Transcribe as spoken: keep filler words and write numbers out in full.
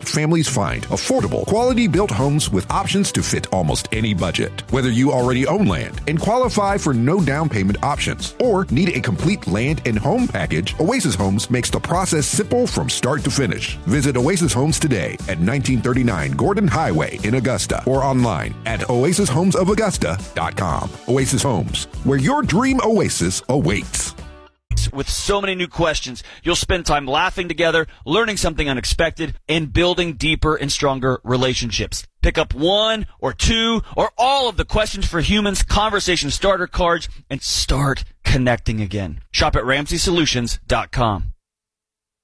families find affordable, quality-built homes with options to fit almost any budget. Whether you already own land and qualify for no down payment options or need a complete land and home package, Oasis Homes makes the process simple from start to finish. Visit Oasis Homes today at nineteen thirty-nine Gordon Highway in Augusta or online at oasis homes of augusta dot com. Oasis Homes, where your dream oasis awaits. With so many new questions, you'll spend time laughing together, learning something unexpected, and building deeper and stronger relationships. Pick up one or two or all of the Questions for Humans conversation starter cards and start connecting again. Shop at ramsey solutions dot com.